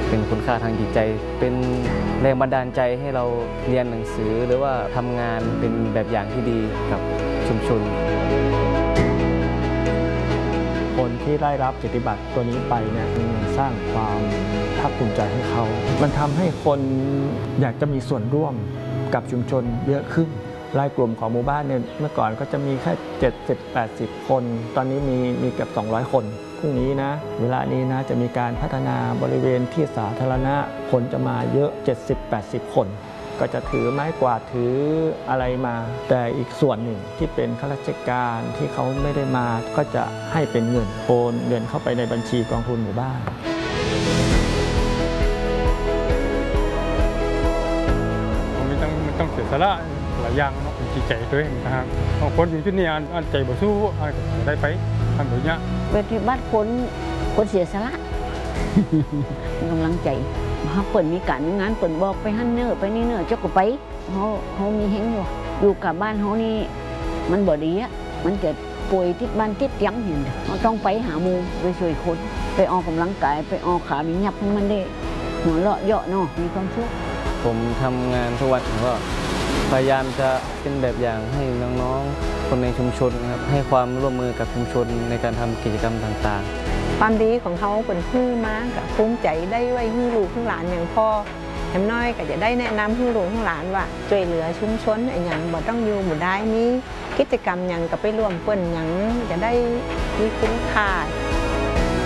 เป็นคุณค่าทางจิตใจเป็นแรงบันดาลใจให้เราเรียนหนังสือหรือว่าทำงานเป็นแบบอย่างที่ดีกับชุมชนคนที่ได้รับกิจบัตรตัวนี้ไปเนี่ยสร้างความภาคภูมิใจให้เขามันทำให้คนอยากจะมีส่วนร่วมกับชุมชนเยอะขึ้นรายกลุ่มของหมู่บ้านเนี่ยเมื่อก่อนก็จะมีแค่70-80 คนตอนนี้มีเกือบ200 คนพรุ่งนี้นะเวลานี้นะจะมีการพัฒนาบริเวณที่สาธารณะคนจะมาเยอะ70-80 คนก็จะถือไม้กวาดถืออะไรมาแต่อีกส่วนหนึ่งที่เป็นข้าราชการที่เขาไม่ได้มาก็จะให้เป็นเงินโอนเงินเข้าไปในบัญชีกองทุนหมู่บ้านมันต้องเสียสละหลายอย่างเนาะจิตใจตัวเองนะครับบางคนอยู่ที่นี่อันใจบ่สู้ได้ไปทำแบบนี้ปฏิบัติคนเสียสละกำลังใจเขาเปิดมีการมีงานเปิดบอกไปหั่นเนื้อไปนี่เนื้อเจ้าก็ไปเขามีแห้งอยู่กับบ้านเขานี่มันบ่ดีอ่ะมันเกิดป่วยติดบ้านติดยังเห็นเขาต้องไปหาหมู่ไปช่วยคนไปออกกำลังกายไปออกขามีหยับให้มันได้หัวเราะเยาะเนาะมีความสุขผมทำงานทุกวันก็พยายามจะเป็นแบบอย่างให้น้องๆคนในชุมชนนะครับให้ความร่วมมือกับชุมชนในการทำกิจกรรมต่างๆความดีของเขาเป็นพื้นมากับภูมิใจได้ไว้ให้ลูกให้หลานอย่างพ่อแถมน้อยก็จะได้แนะนำให้ลูกให้หลานว่าช่วยเหลือชุมชนอย่างบ่ต้องอยู่บ่ได้มีกิจกรรมอย่างกับไปร่วมเปิ้นอย่างจะได้มีคุณค่า